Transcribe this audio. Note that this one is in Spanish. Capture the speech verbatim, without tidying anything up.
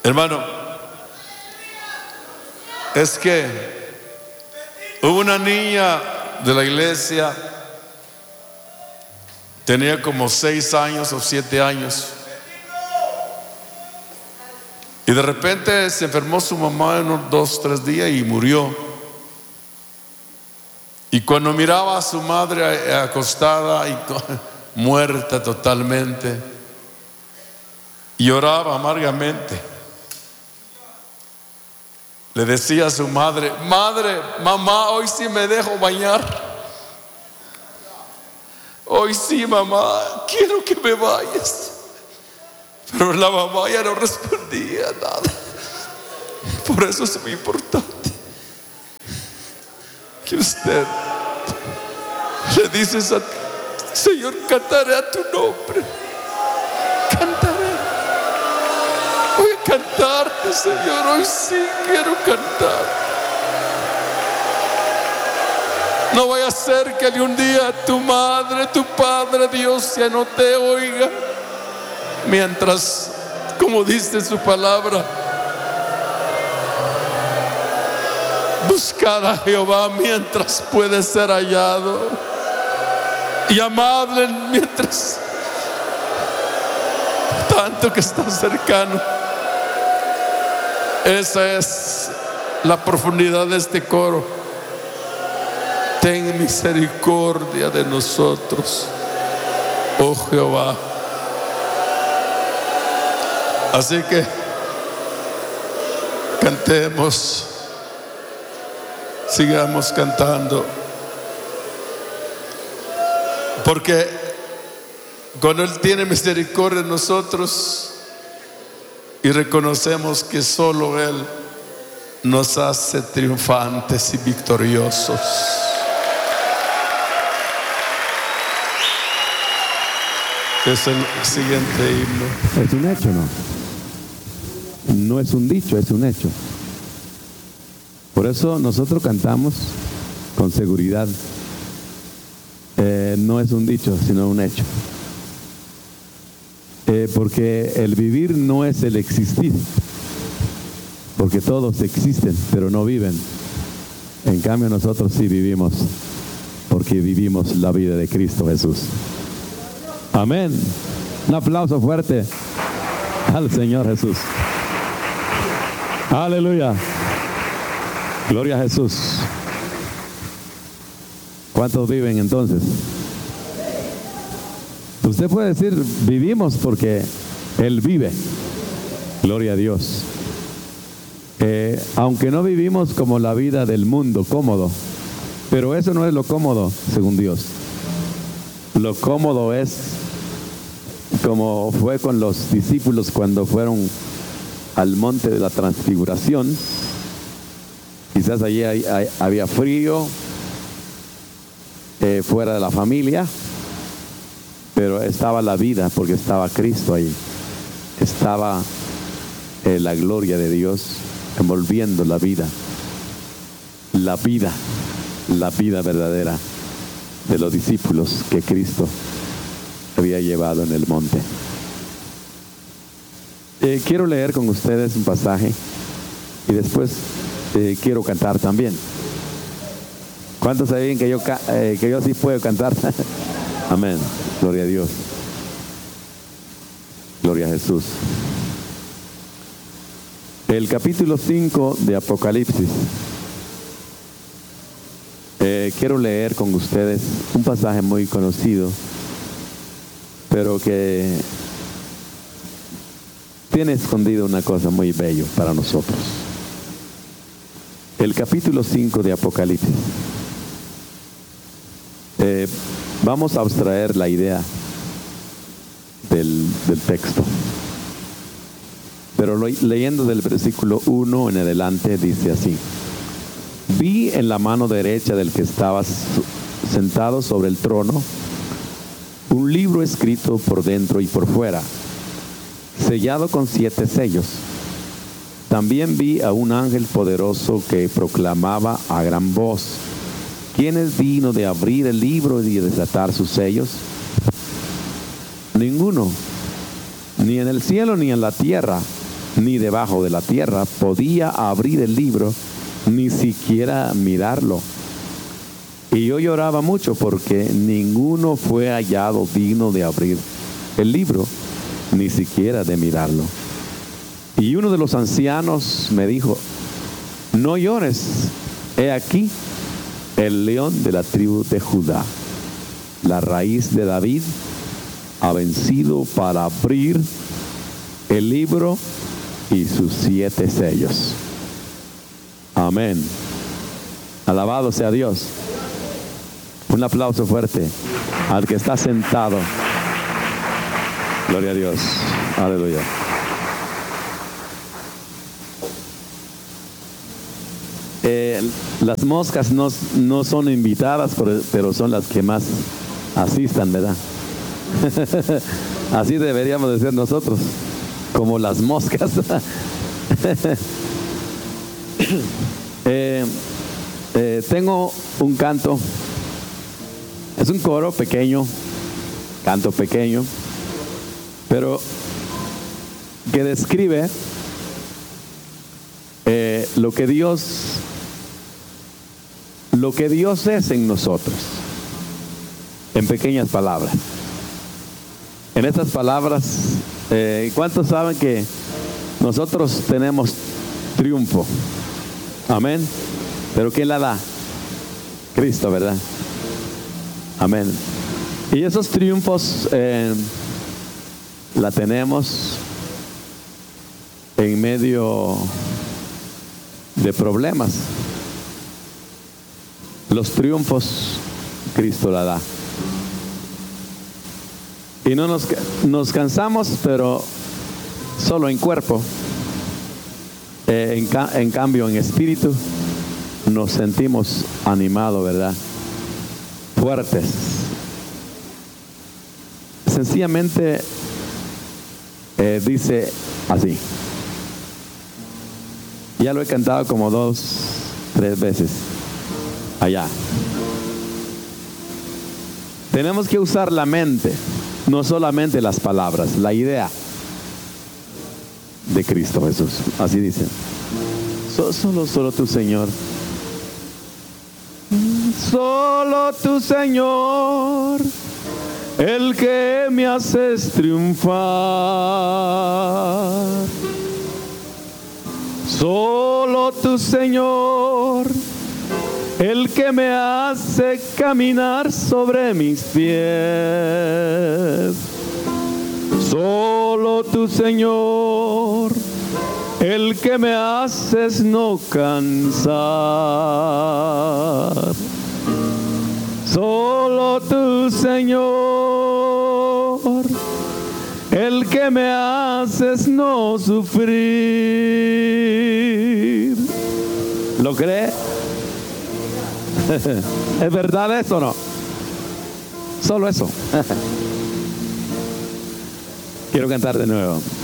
Hermano, es que hubo una niña de la iglesia, tenía como seis años o siete años, y de repente se enfermó su mamá en unos dos, tres días y murió. Y cuando miraba a su madre acostada y muerta totalmente, lloraba amargamente. Le decía a su madre: madre, mamá, hoy sí me dejo bañar. Hoy sí, mamá, quiero que me vayas. Pero la mamá ya no respondía nada. Por eso es muy importante que usted le dices a Señor, cantaré a tu nombre. Cantaré. Voy a cantarte, Señor. Hoy sí quiero cantar. No vaya a ser que de un día tu madre, tu padre, Dios ya no te oiga. Mientras, como dice su palabra, buscad a Jehová mientras puede ser hallado, y amadle mientras tanto que está cercano. Esa es la profundidad de este coro. Ten misericordia de nosotros, oh Jehová. Así que cantemos, sigamos cantando, porque cuando Él tiene misericordia de nosotros y reconocemos que solo Él nos hace triunfantes y victoriosos. Es el siguiente himno. Es un hecho, ¿no? No es un dicho, es un hecho. Por eso nosotros cantamos con seguridad. Eh, no es un dicho, sino un hecho. Eh, porque el vivir no es el existir. Porque todos existen, pero no viven. En cambio nosotros sí vivimos, porque vivimos la vida de Cristo Jesús. Amén. Un aplauso fuerte al Señor Jesús. Aleluya. Gloria a Jesús. ¿Cuántos viven entonces? Usted puede decir, vivimos porque Él vive. Gloria a Dios. Eh, aunque no vivimos como la vida del mundo, cómodo, pero eso no es lo cómodo, según Dios. Lo cómodo es como fue con los discípulos cuando fueron al monte de la transfiguración. Quizás allí hay, hay, había frío, eh, fuera de la familia, pero estaba la vida, porque estaba Cristo ahí. Estaba eh, la gloria de Dios envolviendo la vida, la vida, la vida verdadera de los discípulos que Cristo había llevado en el monte. Eh, quiero leer con ustedes un pasaje y después eh, quiero cantar también. ¿Cuántos saben que yo, eh, que yo sí puedo cantar? Amén. Gloria a Dios. Gloria a Jesús. El capítulo cinco de Apocalipsis. Eh, quiero leer con ustedes un pasaje muy conocido, pero que tiene escondido una cosa muy bella para nosotros. El capítulo cinco de Apocalipsis. Eh, vamos a abstraer la idea del, del texto. Pero lo, leyendo del versículo uno en adelante, dice así: vi en la mano derecha del que estaba sentado sobre el trono un libro escrito por dentro y por fuera, sellado con siete sellos. También vi a un ángel poderoso que proclamaba a gran voz: ¿quién es digno de abrir el libro y de desatar sus sellos? Ninguno, ni en el cielo ni en la tierra, ni debajo de la tierra podía abrir el libro, ni siquiera mirarlo. Y yo lloraba mucho porque ninguno fue hallado digno de abrir el libro, ni siquiera de mirarlo. Y uno de los ancianos me dijo: no llores, he aquí el león de la tribu de Judá, la raíz de David, ha vencido para abrir el libro y sus siete sellos. Amén. Alabado sea Dios. Un aplauso fuerte al que está sentado. Gloria a Dios. Aleluya. Eh, las moscas no, no son invitadas, pero son las que más asistan, ¿verdad? Así deberíamos de ser nosotros, como las moscas. eh, eh, tengo un canto, es un coro pequeño, canto pequeño, pero que describe eh, lo que Dios, lo que Dios es en nosotros, en pequeñas palabras. En estas palabras, eh, ¿cuántos saben que nosotros tenemos triunfo? Amén. Pero ¿quién la da? Cristo, ¿verdad? Amén. Y esos triunfos eh, la tenemos en medio de problemas. Los triunfos Cristo la da. Y no nos, nos cansamos, pero solo en cuerpo. Eh, en, ca, en cambio, en espíritu, nos sentimos animados, ¿verdad? Fuertes. Sencillamente eh, dice así. Ya lo he cantado como dos, tres veces allá. Tenemos que usar la mente. No solamente las palabras, la idea de Cristo Jesús. Así dice. So, solo, solo tu Señor. Solo tu Señor, el que me haces triunfar. Solo tu Señor, el que me hace caminar sobre mis pies. Solo tu Señor, el que me haces no cansar. Solo tu Señor, el que me haces no sufrir. ¿Lo cree? ¿Es verdad eso o no? Solo eso. Quiero cantar de nuevo.